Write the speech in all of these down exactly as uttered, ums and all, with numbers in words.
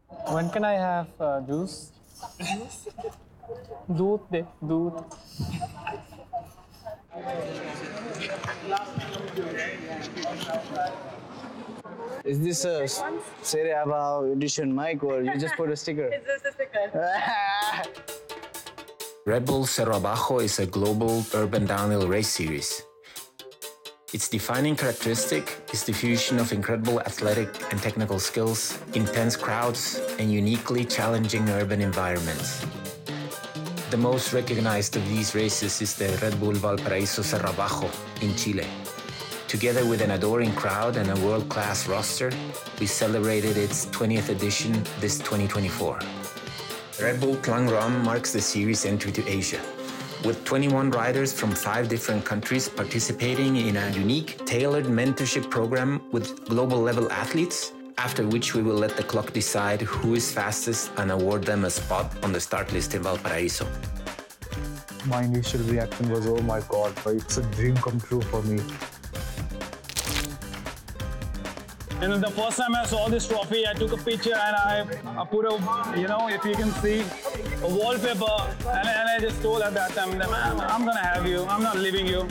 When can I have uh, juice? Doodh de, doodh. Is this a Serie A edition mic or you just put a sticker? It's just a sticker. Red Bull Cerro Abajo is a global urban downhill race series. Its defining characteristic is the fusion of incredible athletic and technical skills, intense crowds, and uniquely challenging urban environments. The most recognized of these races is the Red Bull Valparaíso Cerro Abajo in Chile. Together with an adoring crowd and a world-class roster, we celebrated its twentieth edition this twenty twenty-four. Red Bull Tlang Ram marks the series entry to Asia, with twenty-one riders from five different countries participating in a unique, tailored mentorship program with global-level athletes, after which we will let the clock decide who is fastest and award them a spot on the start list in Valparaíso. My initial reaction was, oh my god, it's a dream come true for me. And the first time I saw this trophy, I took a picture and I, I put a, you know, if you can see, a wallpaper, and, and I just told at that time, that, man, I'm gonna have you, I'm not leaving you.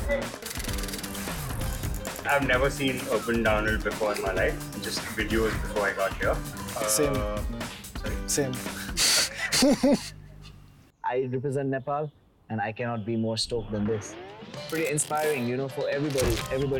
I've never seen urban downhill before in my life, just videos before I got here. Uh, Same. Sorry. Same. I represent Nepal and I cannot be more stoked than this. Pretty inspiring, you know, for everybody. Everybody.